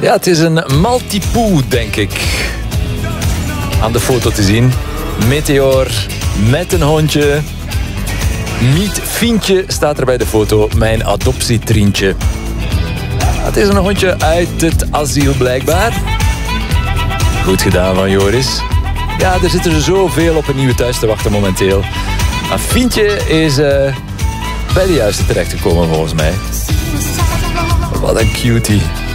Ja, het is een Maltipoo, denk ik. Aan de foto te zien. Meteor met een hondje. Miet Fientje staat er bij de foto. Mijn adoptietrientje. Het is een hondje uit het asiel blijkbaar. Goed gedaan van Joris. Ja, er zitten er zoveel op een nieuwe thuis te wachten momenteel. Maar Fientje is bij de juiste terechtgekomen volgens mij. Wat een cutie.